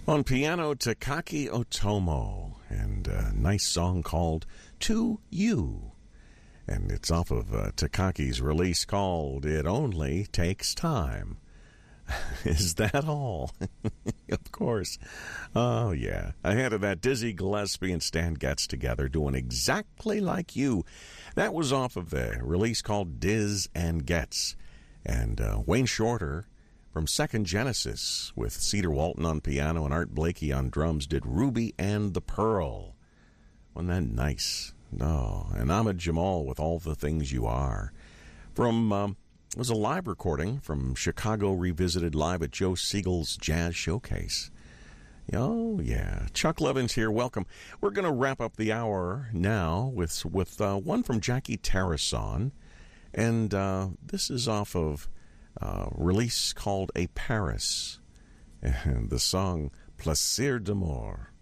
On piano, Takaki Otomo, and a nice song called To You. And it's off of Takaki's release called It Only Takes Time. Is that all? Of course. Oh, yeah. Ahead of that, Dizzy Gillespie and Stan Getz together doing Exactly Like You. That was off of the release called Diz and Getz. And Wayne Shorter from Second Genesis with Cedar Walton on piano and Art Blakey on drums did Ruby and the Pearl. Wasn't that nice? Oh, and Ahmad Jamal with All the Things You Are. From... It was a live recording from Chicago Revisited live at Joe Siegel's Jazz Showcase. Oh, yeah. Chuck Levin's here. Welcome. We're going to wrap up the hour now with one from Jackie Tarasson. And this is off of a release called A Paris. And the song Plaisir d'amour.